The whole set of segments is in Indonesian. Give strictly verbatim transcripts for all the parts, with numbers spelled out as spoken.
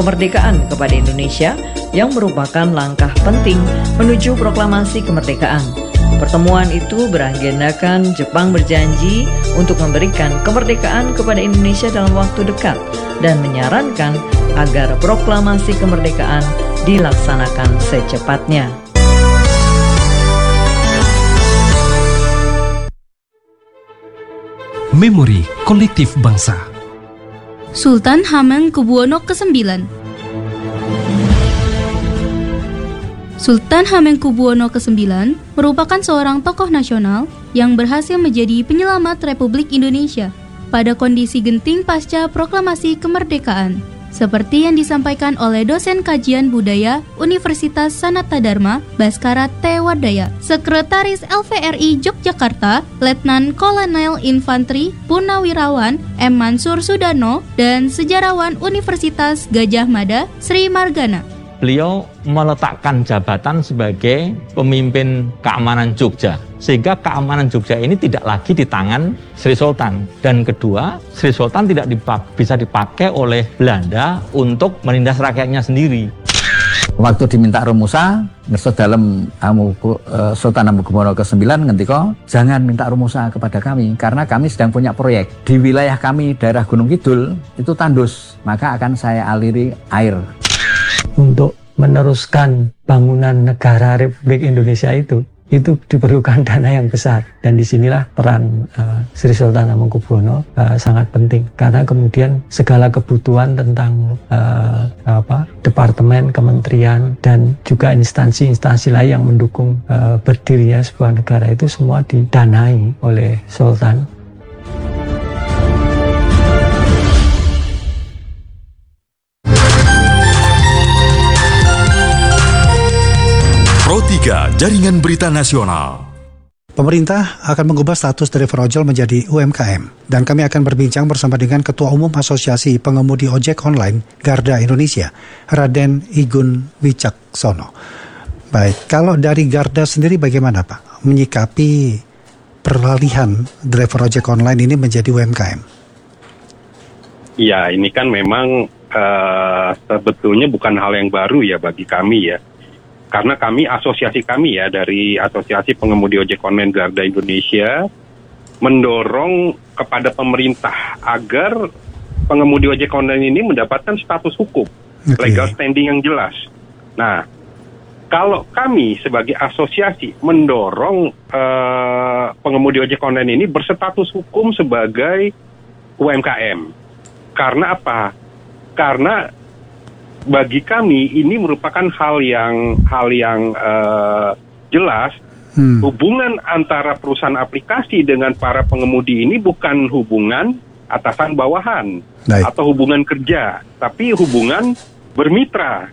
kemerdekaan kepada Indonesia yang merupakan langkah penting menuju proklamasi kemerdekaan. Pertemuan itu beragendakan Jepang berjanji untuk memberikan kemerdekaan kepada Indonesia dalam waktu dekat dan menyarankan agar proklamasi kemerdekaan dilaksanakan secepatnya. Memori Kolektif Bangsa. Sultan Hamengkubuwono kesembilan. Sultan Hamengkubuwono kesembilan merupakan seorang tokoh nasional yang berhasil menjadi penyelamat Republik Indonesia pada kondisi genting pasca proklamasi kemerdekaan, seperti yang disampaikan oleh dosen kajian budaya Universitas Sanata Dharma, Baskara T. Wardaya, Sekretaris L V R I Yogyakarta, Letnan Kolonel Infantri Purnawirawan M. Mansur Sudarno, dan sejarawan Universitas Gadjah Mada, Sri Margana. Beliau meletakkan jabatan sebagai pemimpin keamanan Jogja, sehingga keamanan Jogja ini tidak lagi di tangan Sri Sultan. Dan kedua, Sri Sultan tidak dipak- bisa dipakai oleh Belanda untuk menindas rakyatnya sendiri. Waktu diminta rumusa, ngerso dalam amu, uh, Sultan Hamengkubuwono kesembilan ngendika, jangan minta rumusa kepada kami karena kami sedang punya proyek di wilayah kami, daerah Gunung Kidul itu tandus, maka akan saya aliri air. Untuk meneruskan bangunan negara Republik Indonesia itu, itu diperlukan dana yang besar. Dan disinilah peran uh, Sri Sultan Hamengkubuwono uh, sangat penting. Karena kemudian segala kebutuhan tentang uh, apa, departemen, kementerian, dan juga instansi-instansi lain yang mendukung uh, berdirinya sebuah negara itu semua didanai oleh Sultan. Pro tiga Jaringan Berita Nasional. Pemerintah akan mengubah status driver ojol menjadi U M K M. Dan kami akan berbincang bersama dengan Ketua Umum Asosiasi Pengemudi Ojek Online Garda Indonesia, Raden Igun Wicaksono. Baik, kalau dari Garda sendiri bagaimana Pak menyikapi peralihan driver ojek online ini menjadi U M K M? Ya, ini kan memang uh, sebetulnya bukan hal yang baru ya bagi kami ya. Karena kami, asosiasi kami ya, dari Asosiasi Pengemudi Ojek Online Garda Indonesia, mendorong kepada pemerintah agar pengemudi ojek online ini mendapatkan status hukum, okay. legal standing yang jelas. Nah, kalau kami sebagai asosiasi mendorong uh, pengemudi ojek online ini berstatus hukum sebagai U M K M. Karena apa? Karena bagi kami ini merupakan hal yang hal yang uh, jelas. Hmm. Hubungan antara perusahaan aplikasi dengan para pengemudi ini bukan hubungan atasan bawahan Baik. atau hubungan kerja, tapi hubungan bermitra,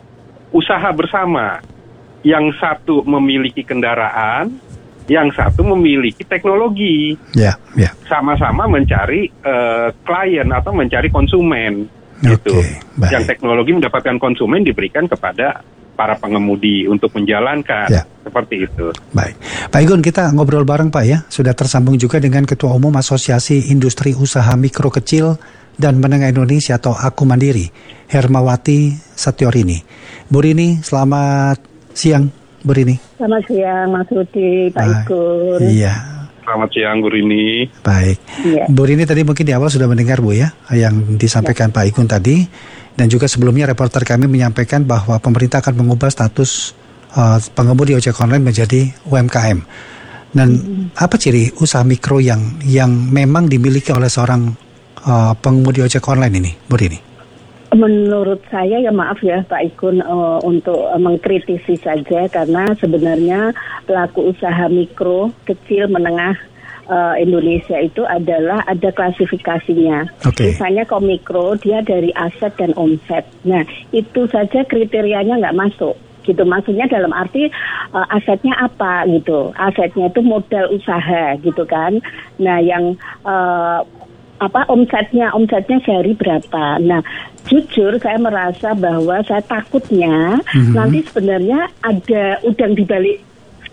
usaha bersama. Yang satu memiliki kendaraan, yang satu memiliki teknologi. Yeah, yeah. Sama-sama mencari uh, klien atau mencari konsumen. Gitu. Okay, yang teknologi mendapatkan konsumen diberikan kepada para pengemudi untuk menjalankan ya. Seperti itu. Baik, Pak Igun, kita ngobrol bareng Pak ya. Sudah tersambung juga dengan Ketua Umum Asosiasi Industri Usaha Mikro Kecil dan Menengah Indonesia atau Aku Mandiri, Hermawati Satyorini. Bu Rini, selamat siang Bu Rini. Selamat siang Mas Rudi, Pak Igun. Iya. Selamat siang Bu Rini. Baik, ya. Bu Rini tadi mungkin di awal sudah mendengar Bu ya yang disampaikan ya. Pak Igun tadi, dan juga sebelumnya reporter kami menyampaikan bahwa pemerintah akan mengubah status uh, pengemudi ojek online menjadi U M K M. Dan hmm. apa ciri usaha mikro yang yang memang dimiliki oleh seorang uh, pengemudi ojek online ini, Bu Rini? Menurut saya ya maaf ya Pak Igun uh, untuk uh, mengkritisi saja, karena sebenarnya pelaku usaha mikro, kecil, menengah uh, Indonesia itu adalah ada klasifikasinya. Okay. Misalnya kalau mikro dia dari aset dan omset. Nah itu saja kriterianya nggak masuk. Gitu, maksudnya dalam arti uh, asetnya apa gitu, asetnya itu modal usaha gitu kan. Nah yang uh, apa omsetnya omsetnya sehari berapa. Nah jujur saya merasa bahwa saya takutnya mm-hmm. nanti sebenarnya ada udang di balik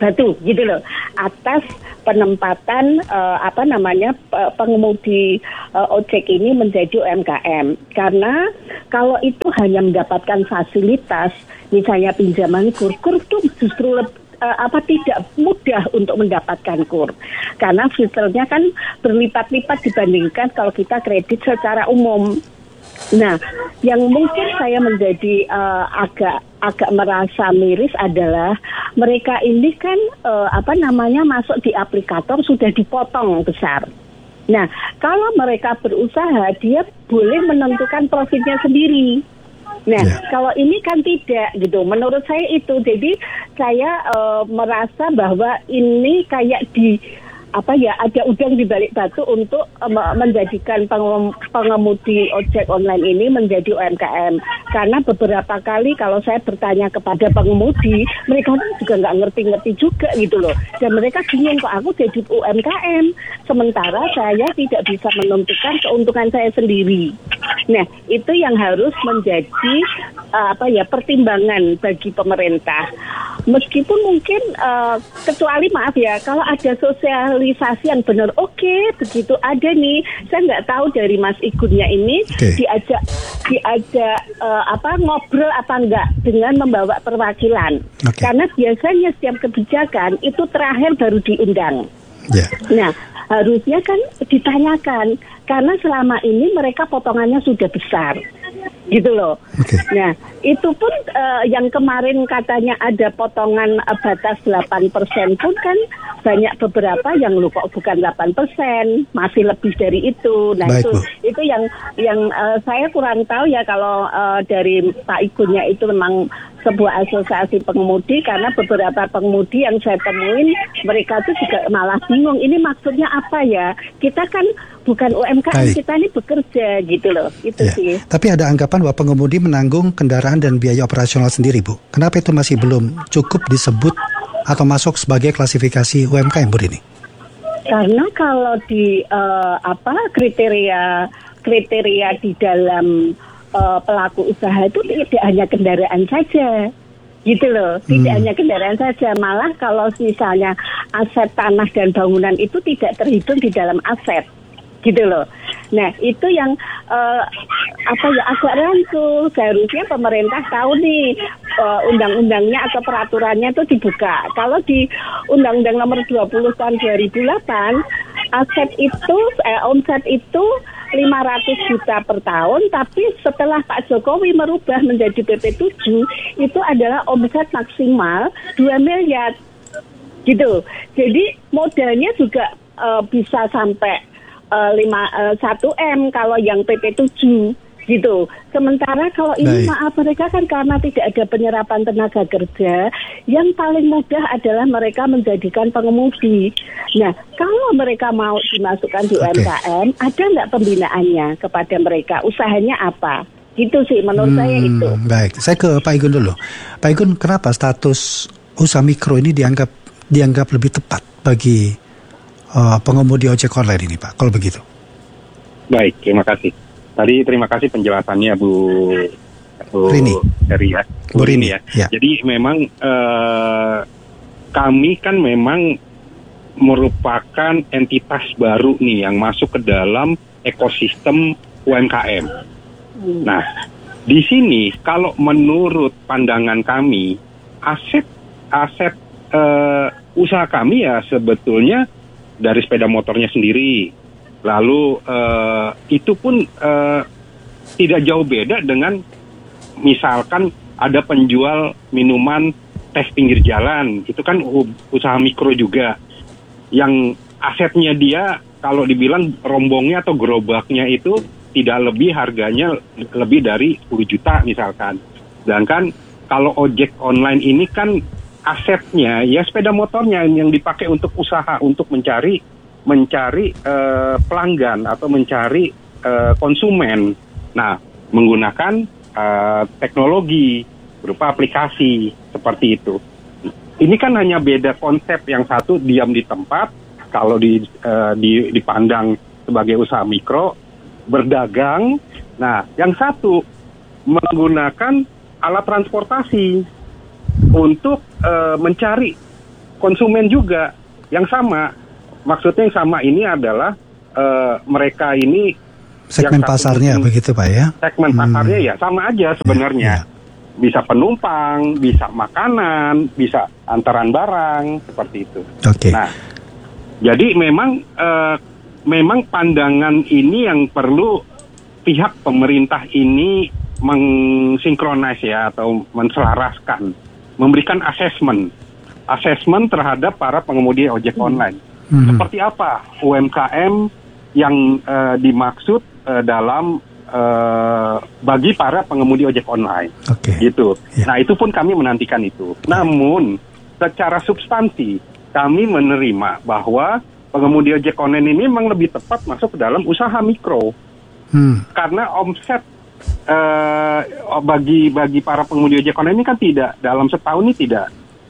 Batu gitu loh, atas penempatan uh, apa namanya pengemudi uh, ojek ini menjadi U M K M. Karena kalau itu hanya mendapatkan fasilitas, misalnya pinjaman kur, kur itu justru lebih uh, apa tidak mudah untuk mendapatkan kur. Karena filternya kan berlipat-lipat dibandingkan kalau kita kredit secara umum. Nah, yang mungkin saya menjadi uh, agak agak merasa miris adalah mereka ini kan uh, apa namanya masuk di aplikator sudah dipotong besar. Nah, kalau mereka berusaha dia boleh menentukan profitnya sendiri. Nah, yeah. kalau ini kan tidak gitu. Menurut saya itu, jadi saya uh, merasa bahwa ini kayak di apa ya, ada udang di balik batu untuk uh, menjadikan pengem- pengemudi ojek online ini menjadi U M K M. Karena beberapa kali kalau saya bertanya kepada pengemudi, mereka juga nggak ngerti-ngerti juga gitu loh. Dan mereka bingung, kok aku jadi U M K M, sementara saya tidak bisa menentukan keuntungan saya sendiri. Nah, itu yang harus menjadi uh, apa ya pertimbangan bagi pemerintah. Meskipun mungkin uh, kecuali maaf ya, kalau ada sosialisasi yang benar, oke, okay, begitu ada nih, saya nggak tahu dari Mas Igunnya ini okay. diajak diajak uh, apa ngobrol apa enggak dengan membawa perwakilan, okay. karena biasanya setiap kebijakan itu terakhir baru diundang. Yeah. Nah, harusnya kan ditanyakan, karena selama ini mereka potongannya sudah besar, gitu loh. Okay. Nah, itu pun uh, yang kemarin katanya ada potongan uh, batas delapan persen pun kan banyak beberapa yang lupa bukan delapan persen, masih lebih dari itu. Nah, Baik, itu Bu. itu yang yang uh, saya kurang tahu ya kalau uh, dari Pak Igunnya itu memang sebuah asosiasi pengemudi, karena beberapa pengemudi yang saya temuin mereka tuh juga malah bingung, ini maksudnya apa ya? Kita kan bukan U M K M, Baik. kita ini bekerja gitu loh. Itu ya. sih. Tapi ada anggapan bahwa pengemudi menanggung kendaraan dan biaya operasional sendiri, Bu. Kenapa itu masih belum cukup disebut atau masuk sebagai klasifikasi U M K M, Bu Rini? Karena kalau di uh, apa kriteria kriteria di dalam Uh, pelaku usaha itu tidak hanya kendaraan saja, gitu loh, tidak hmm. hanya kendaraan saja, malah kalau misalnya aset tanah dan bangunan itu tidak terhitung di dalam aset, gitu loh. Nah, itu yang uh, apa ya agak rancul. Seharusnya pemerintah tahu nih uh, undang-undangnya atau peraturannya itu dibuka. Kalau di Undang-Undang Nomor dua puluh tahun dua ribu delapan, aset itu eh, omset itu lima ratus juta per tahun, tapi setelah Pak Jokowi merubah menjadi P P tujuh, itu adalah omset maksimal dua miliar. Gitu. Jadi modalnya juga uh, bisa sampai uh, lima, uh, satu M kalau yang P P tujuh. Gitu. Sementara kalau ini Baik. maaf mereka kan karena tidak ada penyerapan tenaga kerja, yang paling mudah adalah mereka menjadikan pengemudi. Nah, kalau mereka mau dimasukkan di okay. U M K M, ada nggak pembinaannya kepada mereka? Usahanya apa? Gitu sih menurut hmm, saya itu. Baik, saya ke Pak Igun dulu. Pak Igun, kenapa status usaha mikro ini dianggap dianggap lebih tepat bagi uh, pengemudi ojek online ini, Pak? Kalau begitu. Baik, terima kasih. Tadi terima kasih penjelasannya Bu Bu Rini. Dari ya. Bu Rini ya. ya. Jadi memang eh, kami kan memang merupakan entitas baru nih yang masuk ke dalam ekosistem U M K M. Hmm. Nah, di sini kalau menurut pandangan kami aset aset eh, usaha kami ya sebetulnya dari sepeda motornya sendiri. Lalu uh, itu pun uh, tidak jauh beda dengan misalkan ada penjual minuman teh pinggir jalan, itu kan usaha mikro juga. Yang asetnya dia kalau dibilang rombongnya atau gerobaknya itu tidak lebih harganya lebih dari sepuluh juta misalkan. Sedangkan kalau ojek online ini kan asetnya ya sepeda motornya yang dipakai untuk usaha, untuk mencari mencari uh, pelanggan atau mencari uh, konsumen. Nah, menggunakan uh, teknologi berupa aplikasi seperti itu. Ini kan hanya beda konsep, yang satu diam di tempat kalau di, uh, di dipandang sebagai usaha mikro, berdagang. Nah, yang satu menggunakan alat transportasi untuk uh, mencari konsumen juga yang sama. Maksudnya yang sama ini adalah uh, mereka ini segmen pasarnya mungkin, begitu Pak ya? Segmen hmm. pasarnya ya sama aja sebenarnya. Ya, ya. Bisa penumpang, bisa makanan, bisa antaran barang seperti itu. Oke. Okay. Nah, jadi memang uh, memang pandangan ini yang perlu pihak pemerintah ini mengsinkronis ya atau menselaraskan, memberikan asesmen, asesmen terhadap para pengemudi ojek hmm. online. Hmm. Seperti apa U M K M yang uh, dimaksud uh, dalam uh, bagi para pengemudi ojek online, okay. gitu. Yeah. Nah itu pun kami menantikan itu. Okay. Namun secara substansi kami menerima bahwa pengemudi ojek online ini memang lebih tepat masuk ke dalam usaha mikro, hmm. karena omset uh, bagi bagi para pengemudi ojek online ini kan tidak dalam setahun ini tidak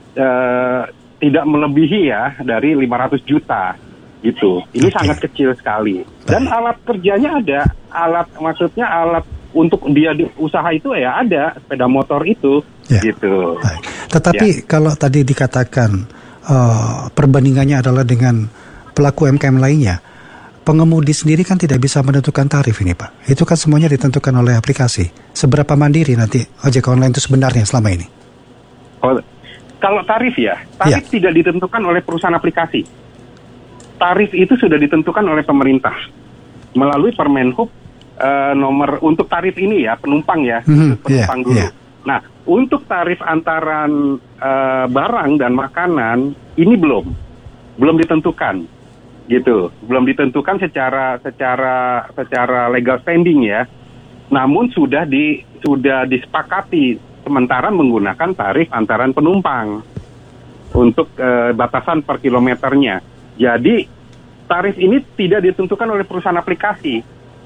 uh, tidak melebihi ya dari lima ratus juta. Gitu, ini okay. sangat kecil sekali. Dan Baik. alat kerjanya ada, alat maksudnya alat untuk dia di usaha itu ya ada, sepeda motor itu, ya. gitu. Baik. Tetapi ya. kalau tadi dikatakan uh, perbandingannya adalah dengan pelaku U M K M lainnya, pengemudi sendiri kan tidak bisa menentukan tarif ini Pak. Itu kan semuanya ditentukan oleh aplikasi. Seberapa mandiri nanti ojek online itu sebenarnya selama ini? Oh, kalau tarif ya, tarif ya. tidak ditentukan oleh perusahaan aplikasi. Tarif itu sudah ditentukan oleh pemerintah melalui Permenhub uh, nomor untuk tarif ini ya penumpang ya mm-hmm, penumpang yeah, dulu. Yeah. Nah untuk tarif antaran uh, barang dan makanan ini belum belum ditentukan gitu, belum ditentukan secara secara secara legal standing ya. Namun sudah di sudah disepakati sementara menggunakan tarif antaran penumpang untuk uh, batasan per kilometernya. Jadi tarif ini tidak ditentukan oleh perusahaan aplikasi,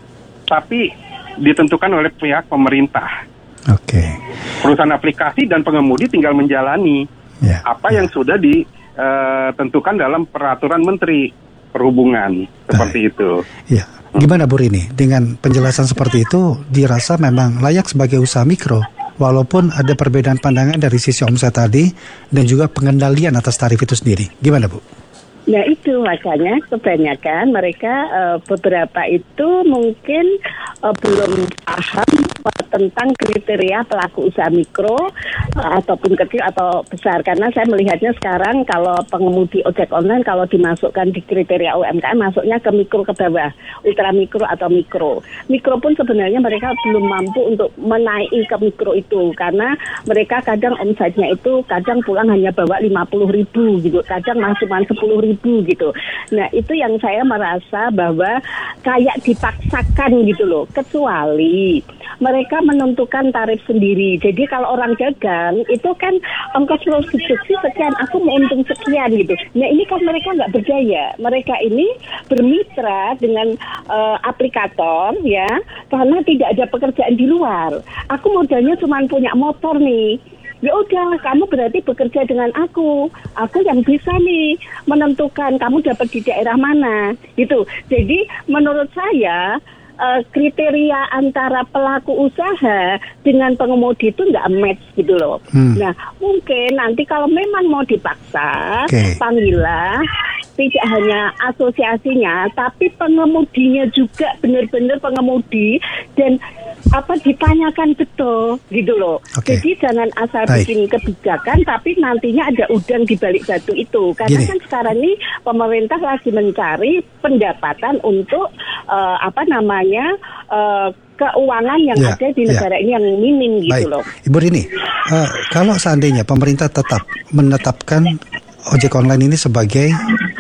tapi ditentukan oleh pihak pemerintah. Oke. Okay. Perusahaan aplikasi dan pengemudi tinggal menjalani yeah, apa yeah. yang sudah ditentukan uh, dalam peraturan Menteri Perhubungan seperti Baik. itu. Ya, gimana Bu Rini? Dengan penjelasan seperti itu, dirasa memang layak sebagai usaha mikro, walaupun ada perbedaan pandangan dari sisi omset tadi dan juga pengendalian atas tarif itu sendiri. Gimana Bu? Nah itu makanya kebanyakan mereka uh, beberapa itu mungkin uh, belum paham uh, tentang kriteria pelaku usaha mikro uh, ataupun kecil atau besar. Karena saya melihatnya sekarang kalau pengemudi ojek online kalau dimasukkan di kriteria U M K M masuknya ke mikro ke bawah, ultra mikro atau mikro. Mikro pun sebenarnya mereka belum mampu untuk menaiki ke mikro itu karena mereka kadang omsetnya itu kadang pulang hanya bawa lima puluh ribu gitu, kadang masih cuma sepuluh ribu gitu. Nah itu yang saya merasa bahwa kayak dipaksakan gitu loh, kecuali mereka menentukan tarif sendiri. Jadi kalau orang dagang itu kan ongkos produksi sekian, aku mau untung sekian gitu. Nah ini kan mereka nggak berdaya, mereka ini bermitra dengan uh, aplikator ya, karena tidak ada pekerjaan di luar. Aku modalnya cuma punya motor nih. Ya udah, kamu berarti bekerja dengan aku. Aku yang bisa nih menentukan kamu dapat di daerah mana, gitu. Jadi menurut saya uh, kriteria antara pelaku usaha dengan pengemudi itu nggak match gitu loh. Hmm. Nah mungkin nanti kalau memang mau dipaksa, okay. panggillah tidak hanya asosiasinya, tapi pengemudinya juga benar-benar pengemudi dan apa ditanyakan betul gitu loh. Okay. Jadi jangan asal Baik. bikin kebijakan tapi nantinya ada udang di balik batu itu. Karena Gini. kan sekarang ini pemerintah lagi mencari pendapatan untuk uh, apa namanya uh, keuangan yang ya, ada di negara ya. ini yang minim gitu Baik. loh. Ibu Rini, uh, kalau seandainya pemerintah tetap menetapkan ojek online ini sebagai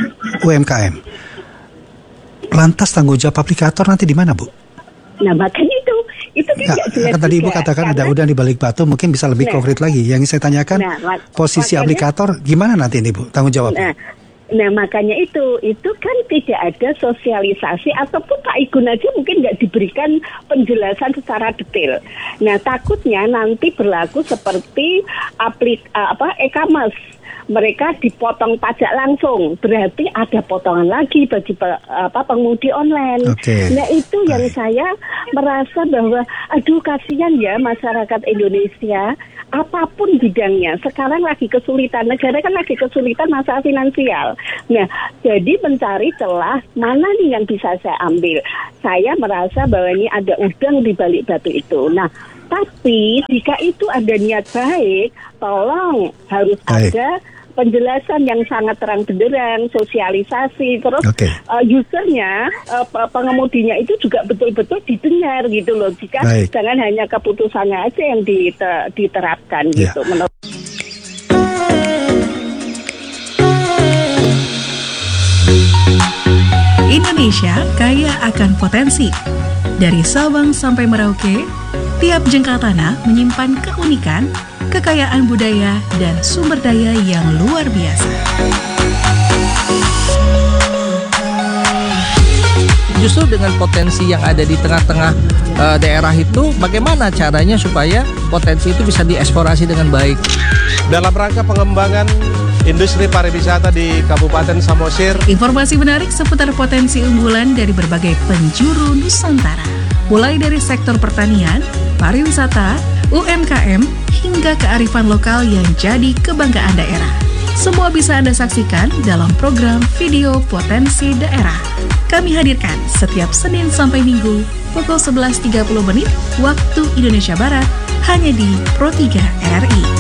U M K M, lantas tanggung jawab aplikator nanti di mana Bu? Nah makanya itu itu kan ya, jelas kan tadi Ibu katakan karena, ada udang di balik batu, mungkin bisa lebih nah, konkret lagi. Yang saya tanyakan nah, posisi makanya, aplikator gimana nanti ini Bu tanggung jawabnya? Nah, Nah makanya itu, itu kan tidak ada sosialisasi ataupun Pak Igun aja mungkin nggak diberikan penjelasan secara detail. Nah takutnya nanti berlaku seperti aplik apa e-commerce. Mereka dipotong pajak langsung, berarti ada potongan lagi bagi pe, apa pengemudi online. Okay. Nah itu yang Baik. saya merasa bahwa, aduh kasihan ya masyarakat Indonesia, apapun bidangnya. Sekarang lagi kesulitan, negara kan lagi kesulitan masalah finansial. Nah jadi mencari celah mana nih yang bisa saya ambil. Saya merasa bahwa ini ada udang di balik batu itu. Nah tapi jika itu ada niat baik, tolong harus Baik. ada penjelasan yang sangat terang benderang, sosialisasi, terus okay. uh, usernya, uh, pengemudinya itu juga betul-betul didengar gitu loh. Jika Baik. jangan hanya keputusannya aja yang diter- diterapkan yeah. gitu. Menurut Indonesia kaya akan potensi. Dari Sabang sampai Merauke, tiap jengkal tanah menyimpan keunikan, kekayaan budaya, dan sumber daya yang luar biasa. Justru dengan potensi yang ada di tengah-tengah uh, daerah itu, bagaimana caranya supaya potensi itu bisa dieksplorasi dengan baik? Dalam rangka pengembangan industri pariwisata di Kabupaten Samosir. Informasi menarik seputar potensi unggulan dari berbagai penjuru Nusantara. Mulai dari sektor pertanian, pariwisata, U M K M, hingga kearifan lokal yang jadi kebanggaan daerah. Semua bisa Anda saksikan dalam program Video Potensi Daerah. Kami hadirkan setiap Senin sampai Minggu pukul sebelas tiga puluh menit waktu Indonesia Barat hanya di Pro tiga R R I.